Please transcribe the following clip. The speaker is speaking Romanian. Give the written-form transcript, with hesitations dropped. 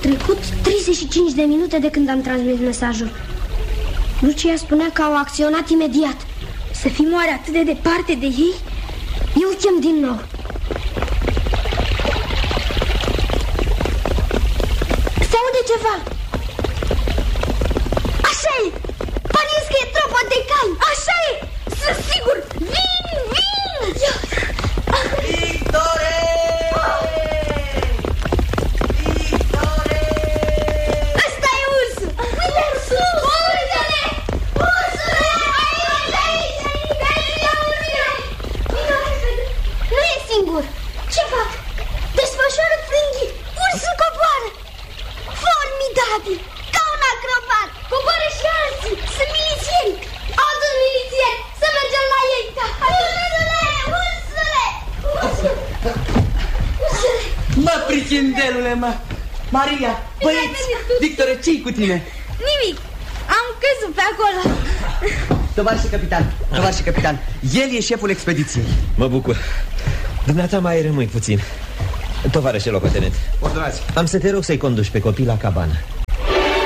trecut 35 de minute de când am transmis mesajul. Lucia spunea că au acționat imediat. Să fim oare atât de departe de ei? Eu chem din nou. Se aude ceva. Așa e! Pariez că e tropa de cai. Așa e! Sunt sigur! Vin! Victore! Ăsta e ursul! Ursul! Ursule! Ursule! Aici! Nu e singur! Ce fac? Desfășoară frânghii! Ursul coboară! Formidabil! Ca un acrobat! Coboară și alții! Sunt milițieni! Adu-n milițieni! Să mergem la ei! Ursule! Ursule! Ursule! Mă, prichindelule, mă! Maria, băieți, Victore, ce-i cu tine? Nimic! Am căzut pe acolo! Tovarășe capitan, el e șeful expediției. Mă bucur. Dumneata mai rămâi puțin. Tovarășe locotenent, ordonați. am să te rog să-i conduci pe copii la cabană.